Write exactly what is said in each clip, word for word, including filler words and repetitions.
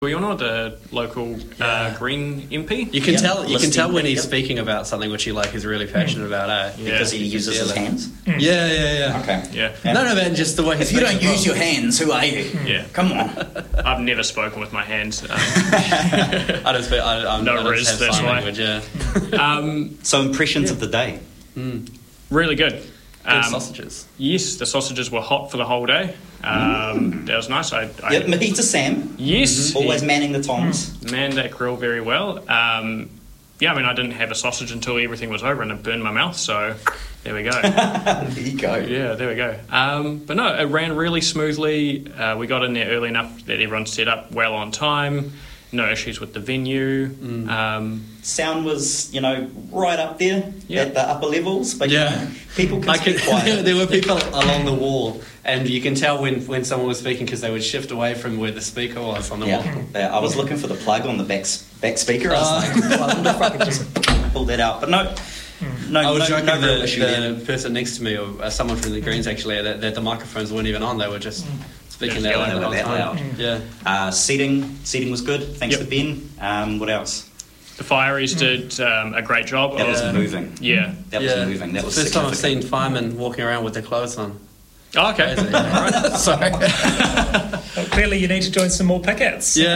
We all know the local Yeah. uh, Green M P. You can Yep. tell. You can Listing tell when thing, he's yep. speaking about something which he like is really passionate about. Eh? Yeah. Because he You can uses feel his it. hands. Yeah, yeah, yeah. Okay. Yeah. Yeah. No, no, man. Just the way he If you speaks don't as use well. your hands, who are you? Yeah. Come on. I've never spoken with my hands. Um, I don't speak. I, I'm, No I don't riz, have that's sign why. language. Yeah. um, So impressions of the day. really good. Good Um, sausages. Yes, the sausages were hot for the whole day. Um, That was nice. I, I Yep, me to Sam. Yes, Always he manning the tongs. manned that grill very well. Um, yeah, I mean, I didn't have a sausage until everything was over and it burned my mouth. So there we go. There you go. Yeah, there we go. Um, but no, it ran really smoothly. Uh, we got in there early enough that everyone set up well on time. No issues with the venue. Um, Sound was, you know, right up there Yeah. at the upper levels, but you Yeah. know, people can I speak could, quiet. there were people along the wall, and you can tell when, when someone was speaking because they would shift away from where the speaker was on the wall. Yeah, yeah, I was looking for the plug on the back back speaker. I was Uh, like, well, I wonder if I could just pull that out. But no, no, I was no, joking no real the, issue there. the person next to me, or uh, someone from the Greens actually, that, that the microphones weren't even on. They were just speaking Just that yelling loud. they the were whole that time. loud. Yeah. Uh, seating, seating was good. Thanks Yep. to Ben. Um, what else? the Fireys did um, a great job. That was of- moving. Yeah. That yeah. was moving. That was First time I've seen significant. firemen walking around with their clothes on. Oh, okay. Crazy. Sorry. Well, clearly, you need to join some more pickets. Yeah.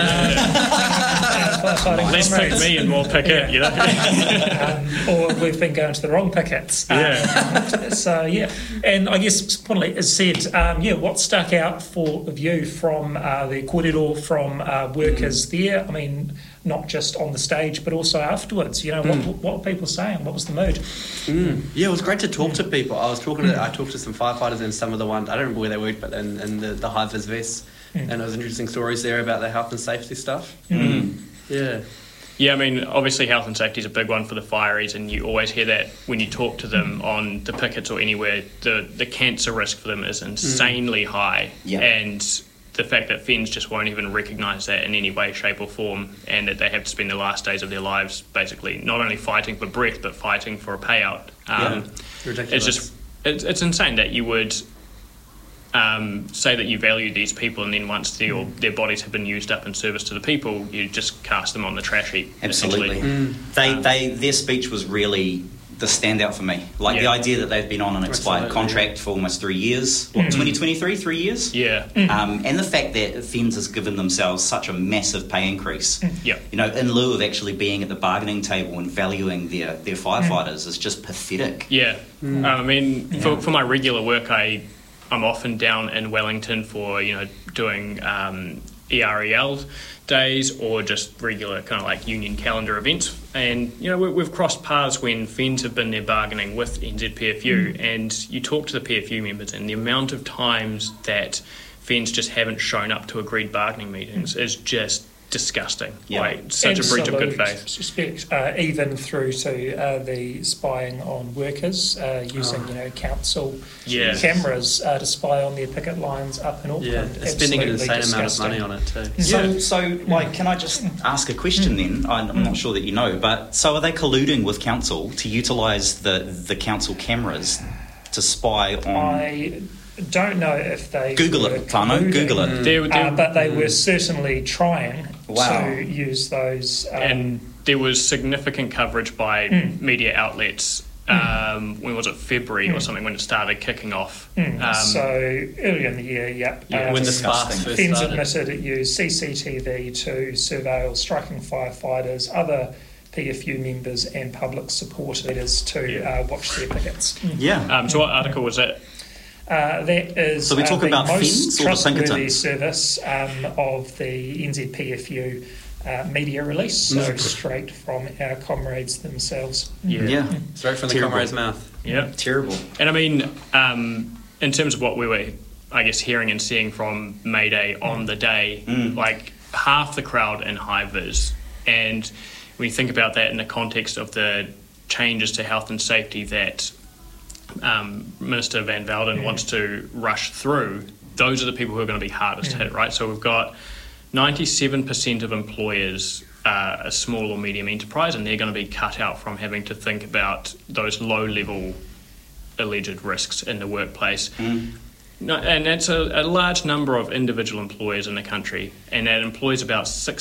Uh, firefighting Let's pick comrades. me and more pick it, you know? um, or we've been going to the wrong pickets. Um, Yeah. So yeah, and I guess importantly, as said, um, yeah, what stuck out for you from uh, the kōrero from uh, workers there? I mean, not just on the stage, but also afterwards. You know, what, what were people saying? What was the mood? Yeah, it was great to talk to people. I was talking to I talked to some firefighters and some of the ones I don't remember where they worked, but in, in the the high vis vests, and there was interesting stories there about the health and safety stuff. Mm. Yeah. Yeah, I mean, obviously health and safety is a big one for the fireys, and you always hear that when you talk to them on the pickets or anywhere. The, the cancer risk for them is insanely high. Yeah. And the fact that Fens just won't even recognise that in any way, shape or form, and that they have to spend the last days of their lives basically not only fighting for breath, but fighting for a payout. Um, Ridiculous. It's just, it's, it's insane that you would um, say that you value these people, and then once their, their bodies have been used up in service to the people, you just cast them on the trash heap. Absolutely. essentially. They, Um, they, their speech was really the standout for me. Like the Yeah. idea that they've been on an expired Absolutely, contract for almost three years. What, twenty twenty-three, three years? Yeah. Um, and the fact that Fens has given themselves such a massive pay increase, Yeah. you know, in lieu of actually being at the bargaining table and valuing their, their firefighters is just pathetic. Yeah. Um, I mean, for, for my regular work, I, I'm often down in Wellington for, you know, doing um, E R E L days or just regular kind of like union calendar events. And, you know, we, we've crossed paths when Fens have been there bargaining with N Z P F U, and you talk to the P F U members, and the amount of times that Fens just haven't shown up to agreed bargaining meetings is just disgusting. Yeah. Like, such a breach of good Absolute faith. Respect, uh, even through to uh, the spying on workers uh, using, you know, council Yeah. cameras uh, to spy on their picket lines up in Auckland. Yeah, they're spending an Absolutely insane amount of disgusting. money on it too. So, Yeah. so like, can I just ask a question then? I'm I'm not sure that you know, but so are they colluding with council to utilise the, the council cameras to spy on... I don't know if they Google were it, Tano, colluding, Google it. There, Uh, there, but they were certainly trying Wow. to use those. Um, and there was significant coverage by media outlets. Um, when was it, February or something, when it started kicking off? mm, Um, so earlier in the year, yeah. Yeah, um, when the disgusting. sparks first Fens started. admitted it used C C T V to surveil striking firefighters, other P F U members and public support leaders to Yeah. uh, watch their pickets. Yeah. um, so what article was that? Uh, that is So we're uh, talking the about most Fens or the trustworthy Pinkertons? service um, of the N Z P F U uh, media release, so straight from our comrades themselves. Yeah. Straight from the Terrible. comrade's mouth. Yeah. Terrible. And I mean, um, in terms of what we were, I guess, hearing and seeing from Mayday on the day, Mm. like half the crowd in high vis. And when you think about that in the context of the changes to health and safety that um, Minister Van Velden wants to rush through, those are the people who are going to be hardest hit, right? So we've got ninety-seven percent of employers uh, a small or medium enterprise, and they're going to be cut out from having to think about those low-level alleged risks in the workplace. Mm. No, and that's a, a large number of individual employers in the country, and that employs about six